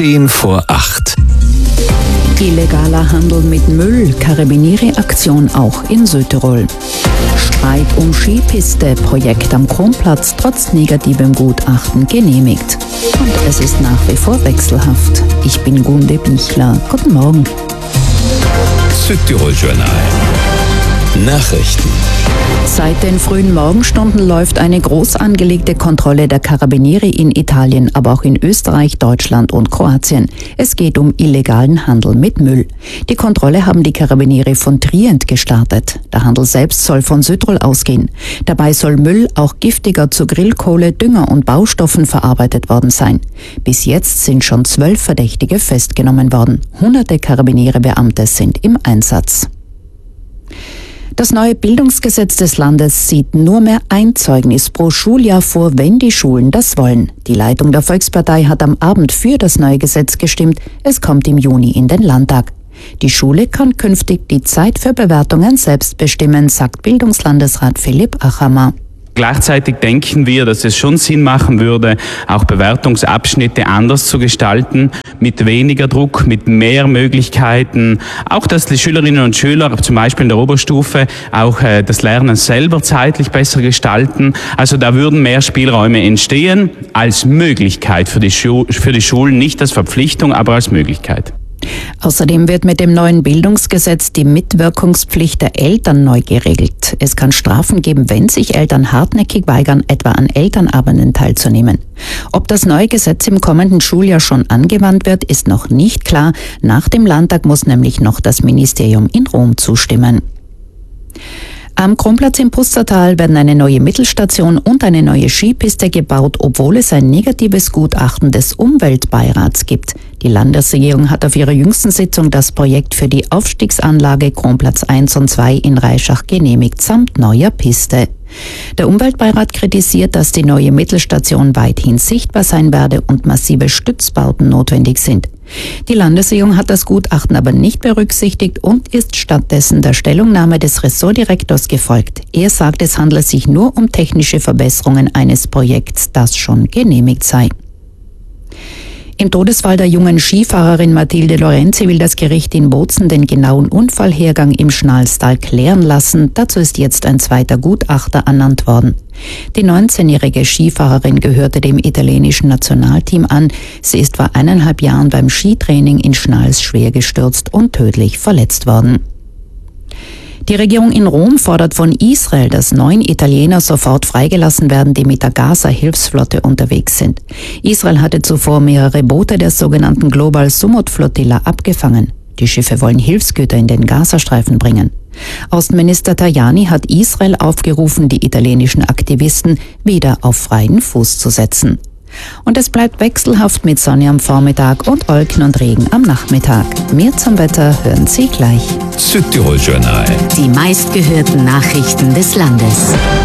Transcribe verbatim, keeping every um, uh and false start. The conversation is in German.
Zehn vor acht. Illegaler Handel mit Müll, Carabinieri-Aktion auch in Südtirol. Streit um Skipiste, Projekt am Kronplatz trotz negativem Gutachten genehmigt. Und es ist nach wie vor wechselhaft. Ich bin Gunde Bichler. Guten Morgen. Südtirol Journal. Nachrichten. Seit den frühen Morgenstunden läuft eine groß angelegte Kontrolle der Carabinieri in Italien, aber auch in Österreich, Deutschland und Kroatien. Es geht um illegalen Handel mit Müll. Die Kontrolle haben die Carabinieri von Trient gestartet. Der Handel selbst soll von Südtirol ausgehen. Dabei soll Müll, auch giftiger, zu Grillkohle, Dünger und Baustoffen verarbeitet worden sein. Bis jetzt sind schon zwölf Verdächtige festgenommen worden. Hunderte Carabinieri-Beamte sind im Einsatz. Das neue Bildungsgesetz des Landes sieht nur mehr ein Zeugnis pro Schuljahr vor, wenn die Schulen das wollen. Die Leitung der Volkspartei hat am Abend für das neue Gesetz gestimmt. Es kommt im Juni in den Landtag. Die Schule kann künftig die Zeit für Bewertungen selbst bestimmen, sagt Bildungslandesrat Philipp Achammer. Gleichzeitig denken wir, dass es schon Sinn machen würde, auch Bewertungsabschnitte anders zu gestalten, mit weniger Druck, mit mehr Möglichkeiten. Auch, dass die Schülerinnen und Schüler, zum Beispiel in der Oberstufe, auch äh, das Lernen selber zeitlich besser gestalten. Also da würden mehr Spielräume entstehen, als Möglichkeit für die, Schu- für die Schulen, nicht als Verpflichtung, aber als Möglichkeit. Außerdem wird mit dem neuen Bildungsgesetz die Mitwirkungspflicht der Eltern neu geregelt. Es kann Strafen geben, wenn sich Eltern hartnäckig weigern, etwa an Elternabenden teilzunehmen. Ob das neue Gesetz im kommenden Schuljahr schon angewandt wird, ist noch nicht klar. Nach dem Landtag muss nämlich noch das Ministerium in Rom zustimmen. Am Kronplatz im Pustertal werden eine neue Mittelstation und eine neue Skipiste gebaut, obwohl es ein negatives Gutachten des Umweltbeirats gibt. Die Landesregierung hat auf ihrer jüngsten Sitzung das Projekt für die Aufstiegsanlage Kronplatz eins und zwei in Reischach genehmigt, samt neuer Piste. Der Umweltbeirat kritisiert, dass die neue Mittelstation weithin sichtbar sein werde und massive Stützbauten notwendig sind. Die Landesregierung hat das Gutachten aber nicht berücksichtigt und ist stattdessen der Stellungnahme des Ressortdirektors gefolgt. Er sagt, es handle sich nur um technische Verbesserungen eines Projekts, das schon genehmigt sei. Im Todesfall der jungen Skifahrerin Mathilde Lorenzi will das Gericht in Bozen den genauen Unfallhergang im Schnalstal klären lassen. Dazu ist jetzt ein zweiter Gutachter ernannt worden. Die neunzehnjährige Skifahrerin gehörte dem italienischen Nationalteam an. Sie ist vor eineinhalb Jahren beim Skitraining in Schnals schwer gestürzt und tödlich verletzt worden. Die Regierung in Rom fordert von Israel, dass neun Italiener sofort freigelassen werden, die mit der Gaza-Hilfsflotte unterwegs sind. Israel hatte zuvor mehrere Boote der sogenannten Global Sumut-Flottilla abgefangen. Die Schiffe wollen Hilfsgüter in den Gazastreifen bringen. Außenminister Tajani hat Israel aufgerufen, die italienischen Aktivisten wieder auf freien Fuß zu setzen. Und es bleibt wechselhaft mit Sonne am Vormittag und Wolken und Regen am Nachmittag. Mehr zum Wetter hören Sie gleich. Südtirol Journal. Die meistgehörten Nachrichten des Landes.